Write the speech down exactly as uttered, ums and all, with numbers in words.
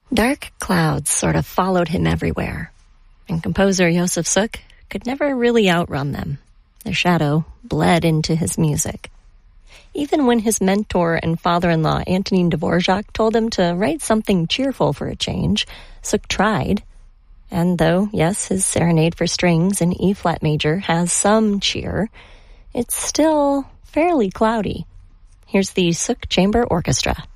Dark clouds sort of followed him everywhere, and composer Josef Suk could never really outrun them. Their shadow bled into his music. Even when his mentor and father-in-law Antonin Dvorak told him to write something cheerful for a change, Suk tried. And though, yes, his Serenade for Strings in E-flat major has some cheer, it's still fairly cloudy. Here's the Suk Chamber Orchestra.